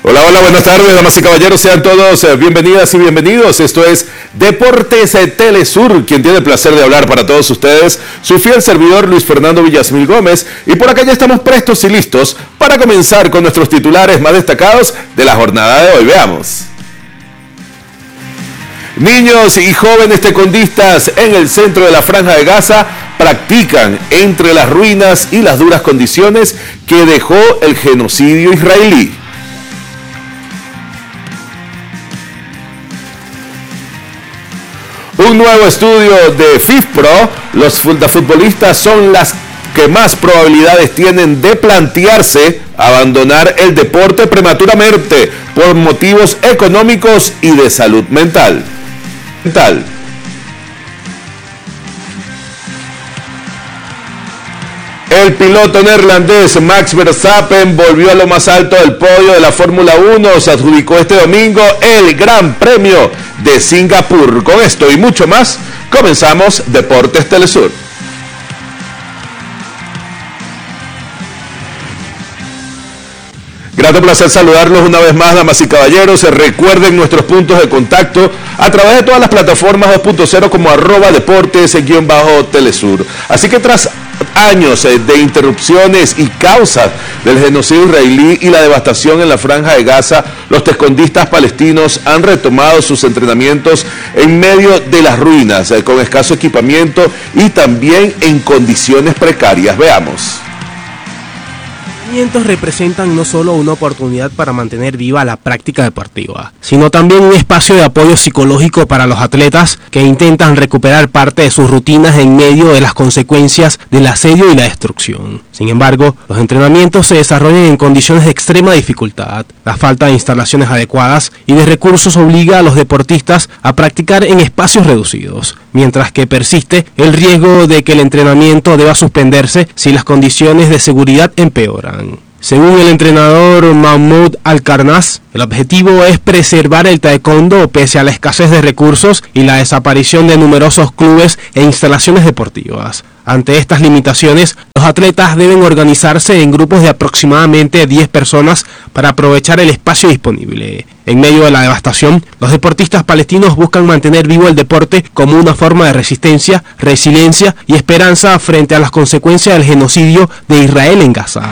Hola, hola, buenas tardes, damas y caballeros, sean todos bienvenidas y bienvenidos. Esto es Deportes Telesur, quien tiene el placer de hablar para todos ustedes, su fiel servidor Luis Fernando Villasmil Gómez, y por acá ya estamos prestos y listos para comenzar con nuestros titulares más destacados de la jornada de hoy. Veamos. Niños y jóvenes tecondistas en el centro de la Franja de Gaza practican entre las ruinas y las duras condiciones que dejó el genocidio israelí. Un nuevo estudio de FIFPro, los futbolistas son las que más probabilidades tienen de plantearse abandonar el deporte prematuramente por motivos económicos y de salud mental. El piloto neerlandés Max Verstappen volvió a lo más alto del podio de la Fórmula 1. Se adjudicó este domingo el Gran Premio de Singapur. Con esto y mucho más, comenzamos Deportes Telesur. Grato placer saludarlos una vez más, damas y caballeros. Recuerden nuestros puntos de contacto a través de todas las plataformas 2.0 como @deportes_telesur. Así que tras años de interrupciones y causas del genocidio israelí y la devastación en la Franja de Gaza, los tecondistas palestinos han retomado sus entrenamientos en medio de las ruinas, con escaso equipamiento y también en condiciones precarias. Veamos. Los entrenamientos representan no solo una oportunidad para mantener viva la práctica deportiva, sino también un espacio de apoyo psicológico para los atletas que intentan recuperar parte de sus rutinas en medio de las consecuencias del asedio y la destrucción. Sin embargo, los entrenamientos se desarrollan en condiciones de extrema dificultad. La falta de instalaciones adecuadas y de recursos obliga a los deportistas a practicar en espacios reducidos, mientras que persiste el riesgo de que el entrenamiento deba suspenderse si las condiciones de seguridad empeoran. Según el entrenador Mahmoud Al-Karnas, el objetivo es preservar el taekwondo pese a la escasez de recursos y la desaparición de numerosos clubes e instalaciones deportivas. Ante estas limitaciones, los atletas deben organizarse en grupos de aproximadamente 10 personas para aprovechar el espacio disponible. En medio de la devastación, los deportistas palestinos buscan mantener vivo el deporte como una forma de resistencia, resiliencia y esperanza frente a las consecuencias del genocidio de Israel en Gaza.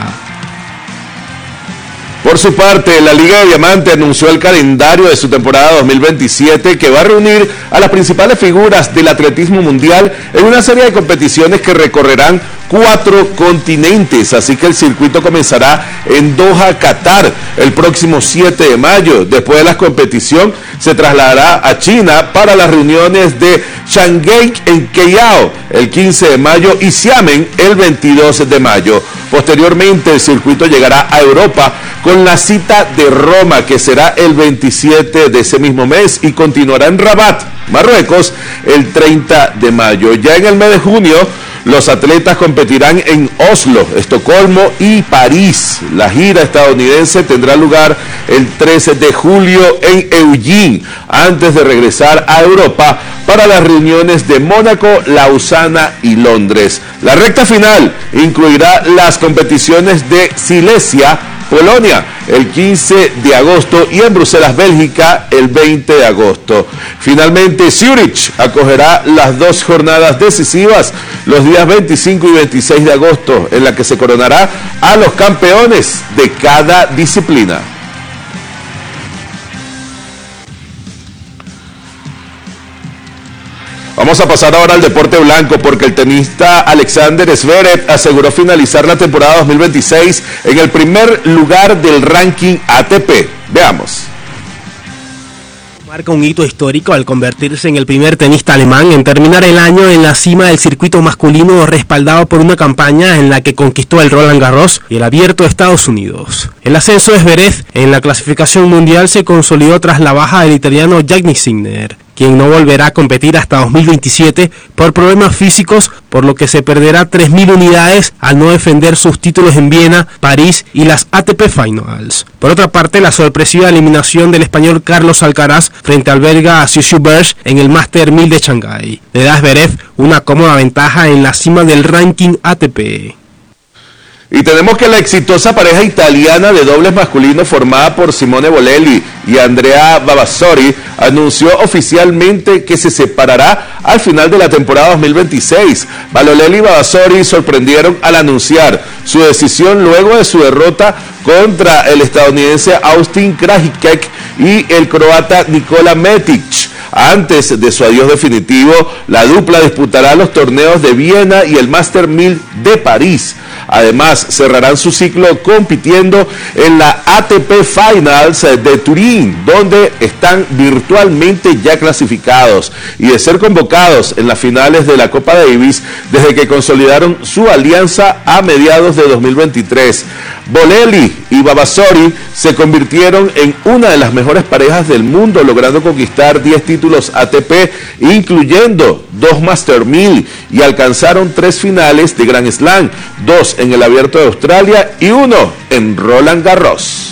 Por su parte, la Liga de Diamante anunció el calendario de su temporada 2027 que va a reunir a las principales figuras del atletismo mundial en una serie de competiciones que recorrerán 4 continentes, así que el circuito comenzará en Doha, Qatar, el próximo 7 de mayo. Después de la competición se trasladará a China para las reuniones de Shanghái en Keio el 15 de mayo y Xiamen el 22 de mayo. Posteriormente el circuito llegará a Europa con la cita de Roma, que será el 27 de ese mismo mes, y continuará en Rabat, Marruecos, el 30 de mayo. Ya en el mes de junio, los atletas competirán en Oslo, Estocolmo y París. La gira estadounidense tendrá lugar el 13 de julio en Eugene, antes de regresar a Europa para las reuniones de Mónaco, Lausana y Londres. La recta final incluirá las competiciones de Silesia, Polonia, el 15 de agosto y en Bruselas, Bélgica, el 20 de agosto. Finalmente, Zurich acogerá las 2 jornadas decisivas los días 25 y 26 de agosto, en la que se coronará a los campeones de cada disciplina. Vamos a pasar ahora al deporte blanco, porque el tenista Alexander Zverev aseguró finalizar la temporada 2026 en el primer lugar del ranking ATP. Veamos. Marca un hito histórico al convertirse en el primer tenista alemán en terminar el año en la cima del circuito masculino, respaldado por una campaña en la que conquistó el Roland Garros y el Abierto de Estados Unidos. El ascenso de Zverev en la clasificación mundial se consolidó tras la baja del italiano Jannik Sinner, quien no volverá a competir hasta 2027 por problemas físicos, por lo que se perderá 3.000 unidades al no defender sus títulos en Viena, París y las ATP Finals. Por otra parte, la sorpresiva eliminación del español Carlos Alcaraz frente al belga Xu Berge en el Master 1000 de Shanghái le da a Zverev una cómoda ventaja en la cima del ranking ATP. Y tenemos que la exitosa pareja italiana de dobles masculinos formada por Simone Bolelli y Andrea Vavasori anunció oficialmente que se separará al final de la temporada 2026. Bolelli y Vavasori sorprendieron al anunciar su decisión luego de su derrota contra el estadounidense Austin Krajicek y el croata Nikola Metic. Antes de su adiós definitivo, la dupla disputará los torneos de Viena y el Master 1000 de París. Además, cerrarán su ciclo compitiendo en la ATP Finals de Turín, donde están virtualmente ya clasificados y de ser convocados en las finales de la Copa Davis desde que consolidaron su alianza a mediados de 2023. Bolelli y Vavasori se convirtieron en una de las mejores parejas del mundo, logrando conquistar 10 títulos ATP, incluyendo 2 Master 1000, y alcanzaron 3 finales de Grand Slam, 2 en el Abierto de Australia y 1 en Roland Garros.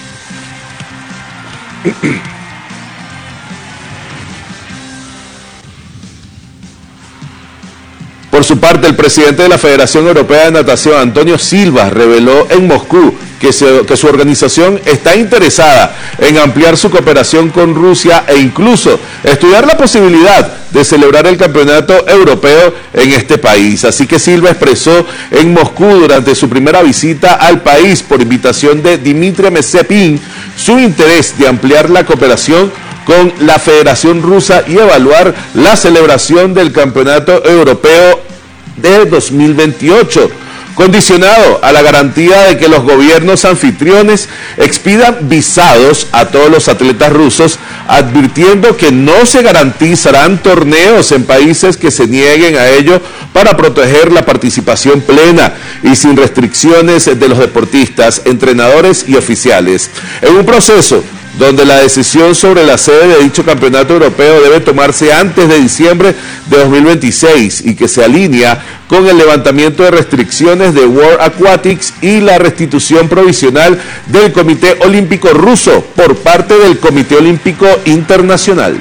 Por su parte, el presidente de la Federación Europea de Natación, Antonio Silva, reveló en Moscú que su organización está interesada en ampliar su cooperación con Rusia e incluso estudiar la posibilidad de celebrar el campeonato europeo en este país. Así que Silva expresó en Moscú durante su primera visita al país por invitación de Dmitry Medvedev su interés de ampliar la cooperación con la Federación Rusa y evaluar la celebración del Campeonato Europeo de 2028, condicionado a la garantía de que los gobiernos anfitriones expidan visados a todos los atletas rusos, advirtiendo que no se garantizarán torneos en países que se nieguen a ello para proteger la participación plena y sin restricciones de los deportistas, entrenadores y oficiales. En un proceso donde la decisión sobre la sede de dicho campeonato europeo debe tomarse antes de diciembre de 2026 y que se alinea con el levantamiento de restricciones de World Aquatics y la restitución provisional del Comité Olímpico Ruso por parte del Comité Olímpico Internacional.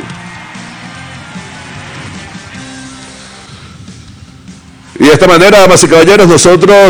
Y de esta manera, damas y caballeros, nosotros